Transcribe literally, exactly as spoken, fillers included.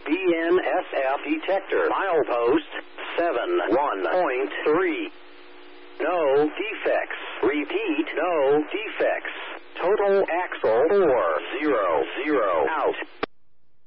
B N S F detector. Milepost seven one point three. No defects. Repeat, no defects. Total axle four zero zero out.